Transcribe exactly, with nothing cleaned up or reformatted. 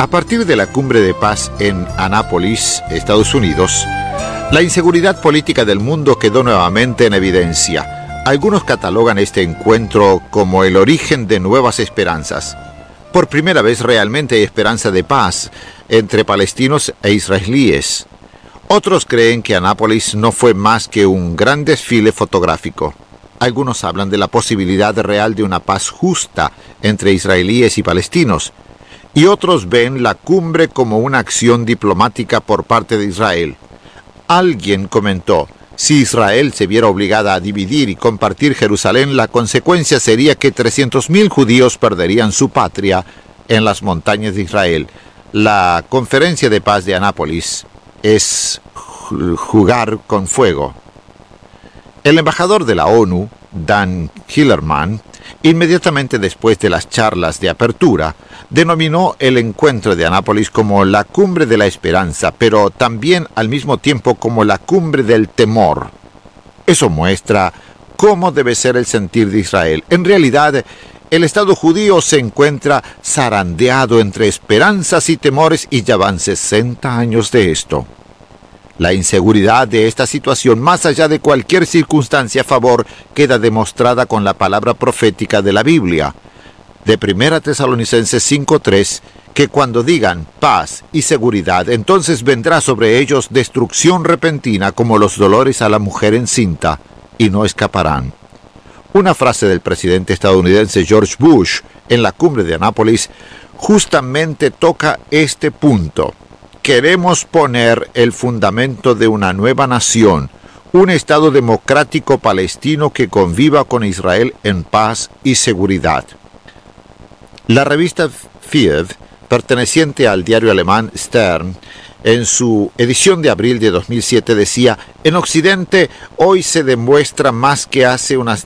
A partir de la cumbre de paz en Annapolis, Estados Unidos, la inseguridad política del mundo quedó nuevamente en evidencia. Algunos catalogan este encuentro como el origen de nuevas esperanzas. Por primera vez realmente hay esperanza de paz entre palestinos e israelíes. Otros creen que Annapolis no fue más que un gran desfile fotográfico. Algunos hablan de la posibilidad real de una paz justa entre israelíes y palestinos, y otros ven la cumbre como una acción diplomática por parte de Israel. Alguien comentó: si Israel se viera obligada a dividir y compartir Jerusalén, la consecuencia sería que trescientos mil judíos perderían su patria en las montañas de Israel. La conferencia de paz de Annapolis es jugar con fuego. El embajador de la ONU, Dan Hillerman, inmediatamente después de las charlas de apertura, denominó el encuentro de Annapolis como la cumbre de la esperanza, pero también al mismo tiempo como la cumbre del temor. Eso muestra cómo debe ser el sentir de Israel. En realidad, el Estado judío se encuentra zarandeado entre esperanzas y temores, y ya van sesenta años de esto. La inseguridad de esta situación, más allá de cualquier circunstancia a favor, queda demostrada con la palabra profética de la Biblia, de Primera Tesalonicenses cinco tres, que cuando digan paz y seguridad, entonces vendrá sobre ellos destrucción repentina como los dolores a la mujer encinta, y no escaparán. Una frase del presidente estadounidense George Bush en la cumbre de Annapolis justamente toca este punto. Queremos poner el fundamento de una nueva nación, un Estado democrático palestino que conviva con Israel en paz y seguridad. La revista Fiev, perteneciente al diario alemán Stern, en su edición de abril de dos mil siete decía: en Occidente hoy se demuestra más que hace unas